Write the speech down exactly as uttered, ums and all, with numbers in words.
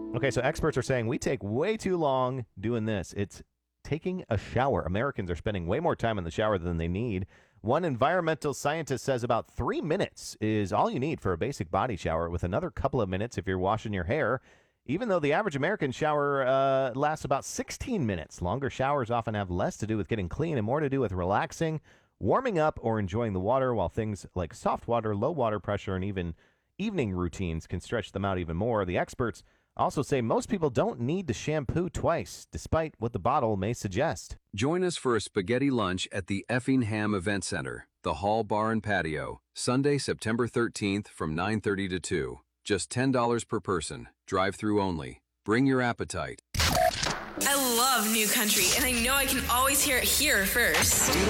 Okay, so experts are saying we take way too long doing this. It's taking a shower. Americans are spending way more time in the shower than they need. One environmental scientist says about three minutes is all you need for a basic body shower, with another couple of minutes if you're washing your hair. Even though the average American shower uh, lasts about sixteen minutes, longer showers often have less to do with getting clean and more to do with relaxing, warming up, or enjoying the water, while things like soft water, low water pressure, and even evening routines can stretch them out even more. The experts also say most people don't need to shampoo twice, despite what the bottle may suggest. Join us for a spaghetti lunch at the Effingham Event Center, the Hall Bar and Patio, Sunday, September thirteenth from nine thirty to two. Just ten dollars per person. Drive-through only. Bring your appetite. I love New Country, and I know I can always hear it here first.